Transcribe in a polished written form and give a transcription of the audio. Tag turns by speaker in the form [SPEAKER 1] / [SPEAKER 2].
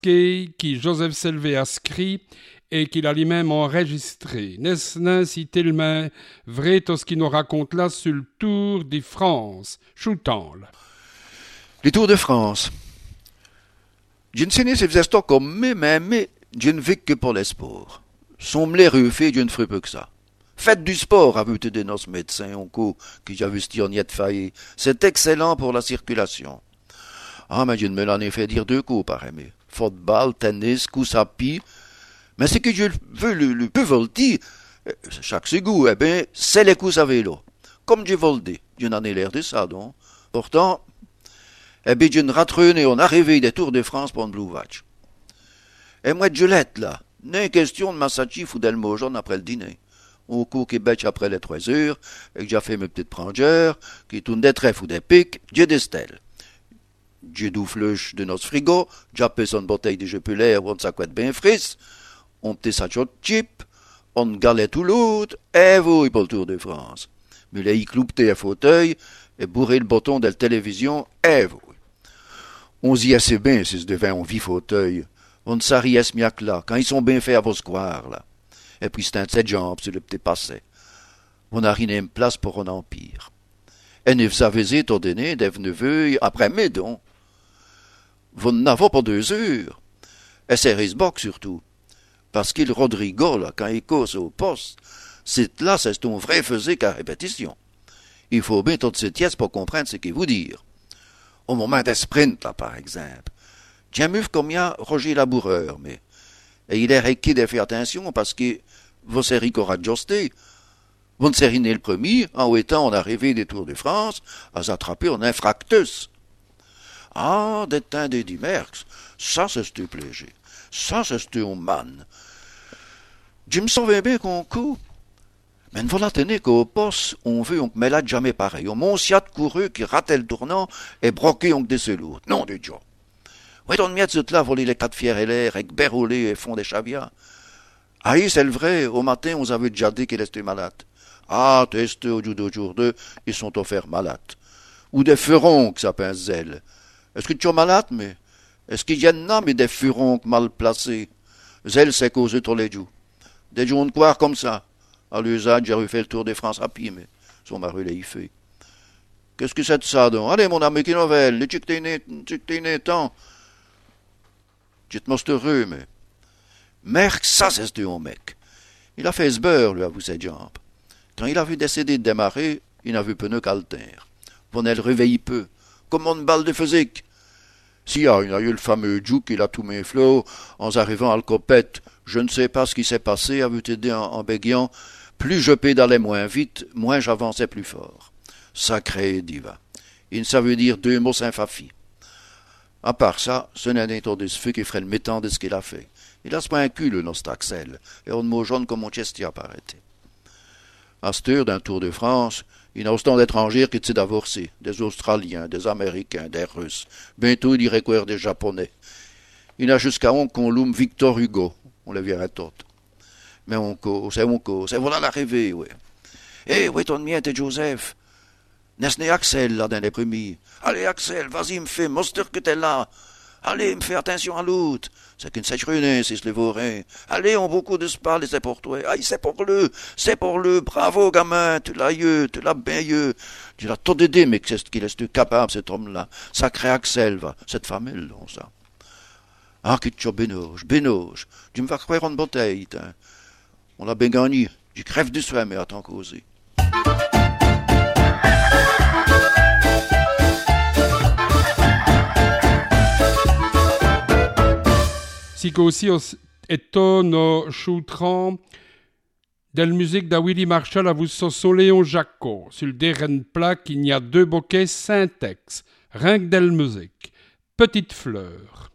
[SPEAKER 1] qui Joseph Selvé a scrit et qu'il a lui-même enregistré. N'est-ce si tellement vrai tout ce qu'il nous raconte là sur le Tour de France? Choutanle.
[SPEAKER 2] Les Tours de France. Je ne sais ni si faisait ça comme mais je ne vis que pour les sports. Son me les refait, je ne ferai peu que ça. Faites du sport, a vu de nos médecins, on coup, qui j'ai vu Stioniette faillir. C'est excellent pour la circulation. Ah, mais je ne me l'en ai fait dire deux coups, pareil, mais football, tennis, course à pied. Mais ce que je veux le plus volti, chaque segout, eh ben, c'est les courses à vélo. Comme j'ai volé, je n'en ai l'air de ça, donc. Pourtant, eh bien, je ne raterai on arrivé des Tours de France pour un Blue Watch. Et moi, je l'ai là. N'est question de Massachi ou d'Elmojon après le dîner. Au coup Québec après les 3 heures, et que j'ai fait mes petites prangeurs, qui tournent des trèfles ou des pics, j'ai des stèles. J'ai doufleuche de notre frigo, j'ai appelé son bouteille de Jupiler ou on s'accouette bien frise, on petit sachet de chip, on galait tout l'autre, et vous, pour le Tour de France. Mais là, il cloupté un fauteuil, et bourré le bouton de la télévision, et vous. On s'y assez bien si ce devait un vieux fauteuil. On ne s'arriait ce miac là, quand ils sont bien faits à vos squares, là. Et puis c'est un de ses jambes sur le petit passé. On n'a rien une place pour un empire. Et ne vous avez été ordonné des neveux après Médon. Vous n'avez pas 2 heures. Et c'est Risbock surtout. Parce qu'il Rodrigo, là, quand il cause au poste, c'est là, c'est ton vrai faisait qu'à répétition. Il faut bien toutes ces pièces pour comprendre ce qu'il vous dire. Au moment des sprints, là, par exemple. J'aime mieux comme il y a Roger Laboureur, mais... Et il est requis de faire attention parce que vous serez courageux. Vous ne serez né le premier, en étant en arrivée des Tours de France, à s'attraper en infractus. Ah, des temps de Merckx, ça c'est ce plaisir. Ça c'est ce man. Je me souviens bien qu'on coup. Mais voilà tenir qu'au poste, on veut on mêlade jamais pareil. On monsiat couru qui ratait le tournant et broqué on des selours. Non, du Dieu. Oui, on miette ce là voler les 4 fiers et l'air, avec berroulé et fond des chaviats. Ah, c'est le vrai, au matin, on avait déjà dit qu'il était malade. Ah, teste au jour d'eux, ils sont offerts malades. Ou des furonques, ça pince zèle. Est-ce que tu es malade, mais? Est-ce qu'il y en a, mais des furonques mal placés? Zèle, c'est causé tous les jours. Des jours de quoi comme ça. À l'usage, j'ai refait le tour de France à pied, mais son mari l'a y fait. Qu'est-ce que c'est de ça, donc? Allez, mon ami, qui nouvelle? Les chics t'es né tant. J'étais heureux, mais... Merck, ça, c'est ce bon mec. Il a fait ce beurre, lui, à vous, ses jambes. Quand il a vu décider de démarrer, il n'a vu pneu qu'alter. On le réveille peu, comme une balle de physique. Si, il a eu le fameux Jouk, il a tout mes flots, en arrivant à le copette. Je ne sais pas ce qui s'est passé, avait aidé en bégayant. Plus je pédalais moins vite, moins j'avançais plus fort. Sacré diva. Il ne veut dire 2 mots sans fafi. À part ça, ce n'est un tour de ce feu qui ferait le métant de ce qu'il a fait. Il a ce point un cul, le nostre Axel, et on mot jaune comme mon chestia paraît. À cette heure d'un Tour de France, il n'a autant d'étrangers que de divorcés, des Australiens, des Américains, des Russes. Bientôt, il irait courir des Japonais. Il n'a jusqu'à on qu'on loue Victor Hugo, on le verrait tout. Mais on cause, et voilà l'arrivée, oui. Eh, oui, ton miette et Joseph. N'est-ce pas Axel, là, dans les premiers? Allez, Axel, vas-y, me fais, monster que t'es là. Allez, me fais attention à l'autre. C'est qu'une sèche runée, c'est le vaurien. Allez, on beaucoup de spal et c'est pour toi. Aïe, c'est pour le, bravo, gamin, tu l'as bien eu. Tu l'as tout aidé, mais qu'est-ce qu'il est capable, cet homme-là. Sacré Axel, va, cette famille, là, ça. Ah, que tu bénoge. Tu me vas croire une bouteille, t'in. On l'a bien gagné. Je crève du soin, mais à t'en causer.
[SPEAKER 1] Si aussi étonne choutran del musique da Willy Marshall à vous son Léon Jacquot. Sur le derren plaque, il y a 2 bouquets syntax. Rien que del musique. Petite fleur.